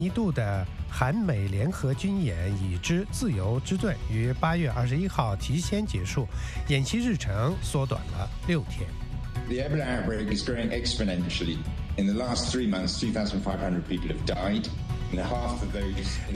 一度的韩美联合军演已知自由之最于8月21号提前结束，演习日程缩短了6天。 The Ebola outbreak is growing exponentially. In the last 3 months, 2,500 people have died, and half of those